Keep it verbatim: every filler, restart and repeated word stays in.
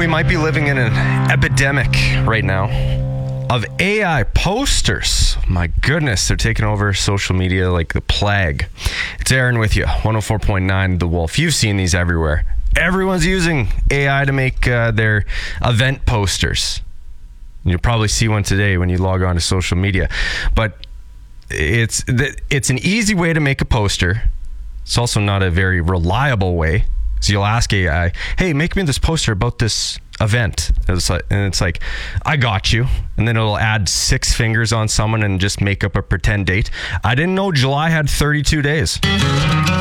we might be living in an epidemic right now of A I posters. My goodness, they're taking over social media like the plague. It's Aaron with you, one oh four point nine The Wolf. You've seen these everywhere. Everyone's using A I to make uh, their event posters. You'll probably see one today when you log on to social media. But it's it's an easy way to make a poster. It's also not a very reliable way. So you'll ask A I, hey, make me this poster about this event. It's like, and it's like, I got you. And then it'll add six fingers on someone and just make up a pretend date. I didn't know July had thirty-two days.